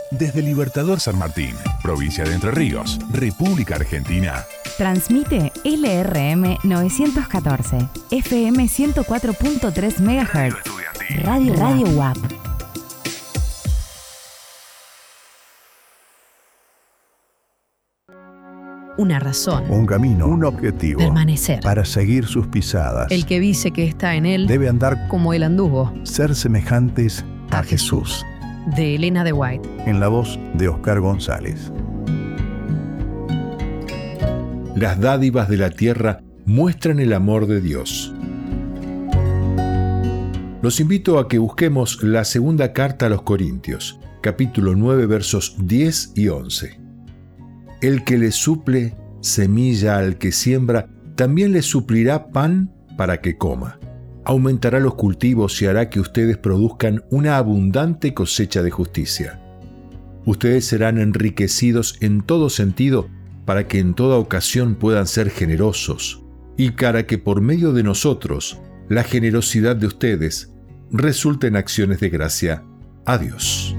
Desde Libertador San Martín, provincia de Entre Ríos, República Argentina. Transmite LRM 914, FM 104.3 MHz. Radio WAP. Una razón. Un camino. Un objetivo. Permanecer. Para seguir sus pisadas. El que dice que está en él debe andar como él anduvo. Ser semejantes a Jesús. De Elena de White. En la voz de Oscar González. Las dádivas de la tierra muestran el amor de Dios. Los invito a que busquemos la segunda carta a los Corintios, capítulo 9, versos 10 y 11. El que le suple semilla al que siembra, también le suplirá pan para que coma. Aumentará los cultivos y hará que ustedes produzcan una abundante cosecha de justicia. Ustedes serán enriquecidos en todo sentido para que en toda ocasión puedan ser generosos y para que por medio de nosotros la generosidad de ustedes resulte en acciones de gracia a Dios.